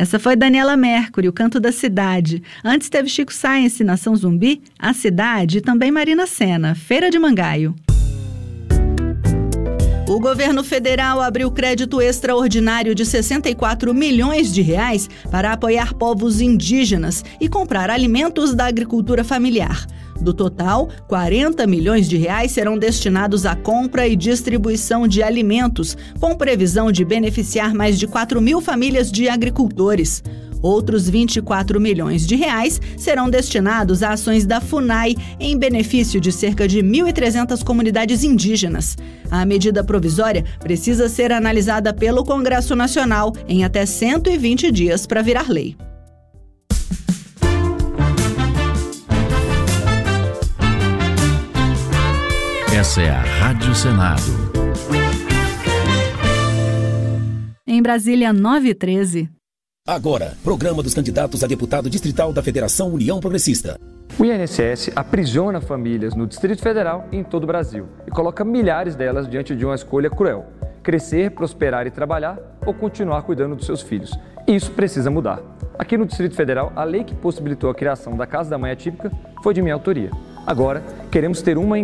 Essa foi Daniela Mercury, o Canto da Cidade. Antes teve Chico Science, Nação Zumbi, A Cidade e também Marina Sena, Feira de Mangaio. O governo federal abriu crédito extraordinário de 64 milhões de reais para apoiar povos indígenas e comprar alimentos da agricultura familiar. Do total, 40 milhões de reais serão destinados à compra e distribuição de alimentos, com previsão de beneficiar mais de 4 mil famílias de agricultores. Outros 24 milhões de reais serão destinados a ações da FUNAI em benefício de cerca de 1.300 comunidades indígenas. A medida provisória precisa ser analisada pelo Congresso Nacional em até 120 dias para virar lei. Essa é a Rádio Senado. Em Brasília, 9h13. Agora, programa dos candidatos a deputado distrital da Federação União Progressista. O INSS aprisiona famílias no Distrito Federal e em todo o Brasil e coloca milhares delas diante de uma escolha cruel: crescer, prosperar e trabalhar ou continuar cuidando dos seus filhos. Isso precisa mudar. Aqui no Distrito Federal, a lei que possibilitou a criação da Casa da Mãe Atípica foi de minha autoria. Agora, queremos ter uma em